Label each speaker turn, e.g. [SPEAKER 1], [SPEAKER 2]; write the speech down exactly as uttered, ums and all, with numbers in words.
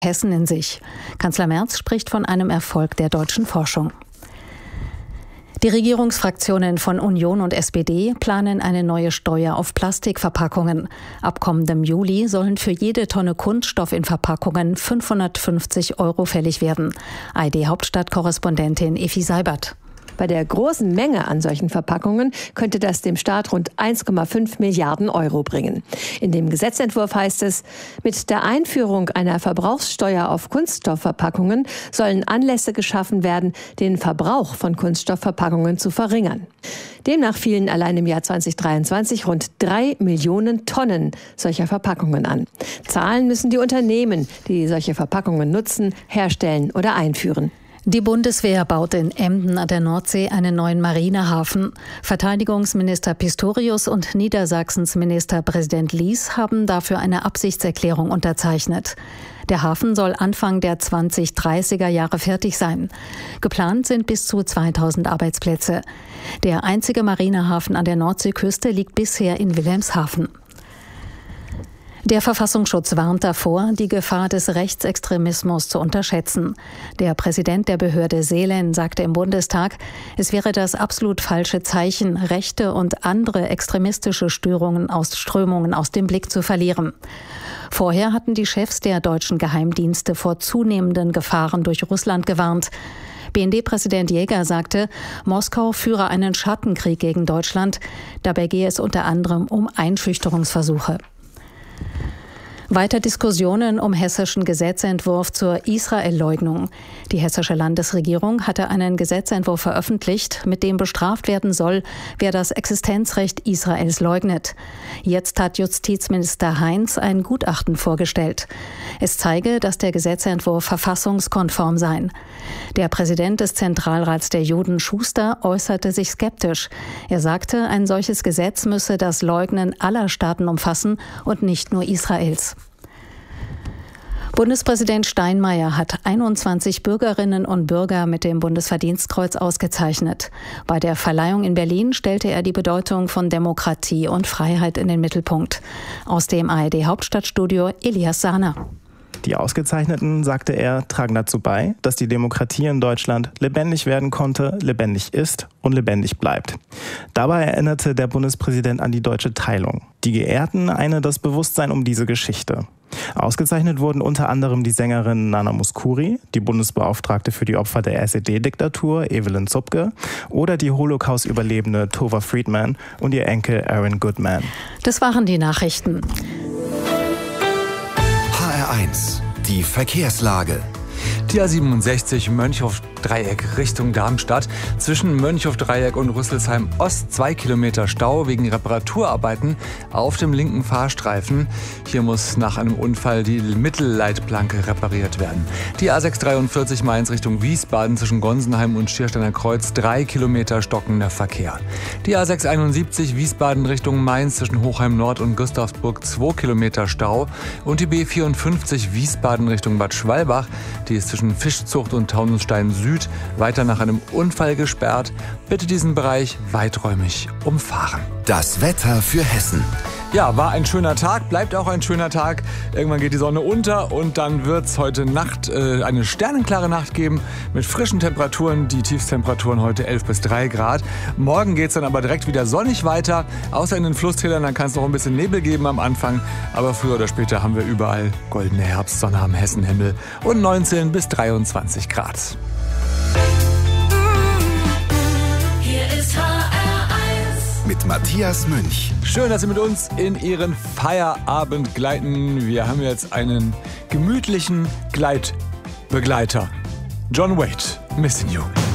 [SPEAKER 1] Hessen in sich. Kanzler Merz spricht von einem Erfolg der deutschen Forschung. Die Regierungsfraktionen von Union und S P D planen eine neue Steuer auf Plastikverpackungen. Ab kommendem Juli sollen für jede Tonne Kunststoff in Verpackungen fünfhundertfünfzig Euro fällig werden. A R D-Hauptstadt-Korrespondentin Effi Seibert.
[SPEAKER 2] Bei der großen Menge an solchen Verpackungen könnte das dem Staat rund eins Komma fünf Milliarden Euro bringen. In dem Gesetzentwurf heißt es, mit der Einführung einer Verbrauchssteuer auf Kunststoffverpackungen sollen Anlässe geschaffen werden, den Verbrauch von Kunststoffverpackungen zu verringern. Demnach fielen allein im Jahr zweitausenddreiundzwanzig rund drei Millionen Tonnen solcher Verpackungen an. Zahlen müssen die Unternehmen, die solche Verpackungen nutzen, herstellen oder einführen.
[SPEAKER 1] Die Bundeswehr baut in Emden an der Nordsee einen neuen Marinehafen. Verteidigungsminister Pistorius und Niedersachsens Ministerpräsident Lies haben dafür eine Absichtserklärung unterzeichnet. Der Hafen soll Anfang der zwanzigdreißiger Jahre fertig sein. Geplant sind bis zu zweitausend Arbeitsplätze. Der einzige Marinehafen an der Nordseeküste liegt bisher in Wilhelmshaven. Der Verfassungsschutz warnt davor, die Gefahr des Rechtsextremismus zu unterschätzen. Der Präsident der Behörde Seelen sagte im Bundestag, es wäre das absolut falsche Zeichen, rechte und andere extremistische Störungen aus Strömungen aus dem Blick zu verlieren. Vorher hatten die Chefs der deutschen Geheimdienste vor zunehmenden Gefahren durch Russland gewarnt. B N D-Präsident Jäger sagte, Moskau führe einen Schattenkrieg gegen Deutschland. Dabei gehe es unter anderem um Einschüchterungsversuche. Weiter Diskussionen um hessischen Gesetzentwurf zur Israel-Leugnung. Die hessische Landesregierung hatte einen Gesetzentwurf veröffentlicht, mit dem bestraft werden soll, wer das Existenzrecht Israels leugnet. Jetzt hat Justizminister Heinz ein Gutachten vorgestellt. Es zeige, dass der Gesetzentwurf verfassungskonform sei. Der Präsident des Zentralrats der Juden, Schuster, äußerte sich skeptisch. Er sagte, ein solches Gesetz müsse das Leugnen aller Staaten umfassen und nicht nur Israels. Bundespräsident Steinmeier hat einundzwanzig Bürgerinnen und Bürger mit dem Bundesverdienstkreuz ausgezeichnet. Bei der Verleihung in Berlin stellte er die Bedeutung von Demokratie und Freiheit in den Mittelpunkt. Aus dem A R D-Hauptstadtstudio Elias Sahner.
[SPEAKER 3] Die Ausgezeichneten, sagte er, tragen dazu bei, dass die Demokratie in Deutschland lebendig werden konnte, lebendig ist und lebendig bleibt. Dabei erinnerte der Bundespräsident an die deutsche Teilung. Die Geehrten eine das Bewusstsein um diese Geschichte. Ausgezeichnet wurden unter anderem die Sängerin Nana Mouskouri, die Bundesbeauftragte für die Opfer der S E D-Diktatur Evelyn Zupke oder die Holocaust-Überlebende Tova Friedman und ihr Enkel Aaron Goodman.
[SPEAKER 1] Das waren die Nachrichten.
[SPEAKER 4] H R eins, die Verkehrslage.
[SPEAKER 5] Die A siebenundsechzig Mönchhof-Dreieck Richtung Darmstadt. Zwischen Mönchhof-Dreieck und Rüsselsheim Ost zwei Kilometer Stau wegen Reparaturarbeiten auf dem linken Fahrstreifen. Hier muss nach einem Unfall die Mittelleitplanke repariert werden. Die A sechshundertdreiundvierzig Mainz Richtung Wiesbaden zwischen Gonsenheim und Schiersteiner Kreuz drei Kilometer stockender Verkehr. Die A sechshunderteinundsiebzig Wiesbaden Richtung Mainz zwischen Hochheim Nord und Gustavsburg zwei Kilometer Stau. Und die B vierundfünfzig Wiesbaden Richtung Bad Schwalbach, die ist zwischen Fischzucht und Taunusstein Süd weiter nach einem Unfall gesperrt. Bitte diesen Bereich weiträumig umfahren.
[SPEAKER 4] Das Wetter für Hessen.
[SPEAKER 5] Ja, war ein schöner Tag, bleibt auch ein schöner Tag. Irgendwann geht die Sonne unter und dann wird es heute Nacht äh, eine sternenklare Nacht geben mit frischen Temperaturen. Die Tiefstemperaturen heute elf bis drei Grad. Morgen geht es dann aber direkt wieder sonnig weiter. Außer in den Flusstälern, dann kann es noch ein bisschen Nebel geben am Anfang. Aber früher oder später haben wir überall goldene Herbstsonne am Hessenhimmel und neunzehn bis dreiundzwanzig Grad.
[SPEAKER 4] Mit Matthias Münch.
[SPEAKER 5] Schön, dass Sie mit uns in Ihren Feierabend gleiten. Wir haben jetzt einen gemütlichen Gleitbegleiter. John Waite, Missing You.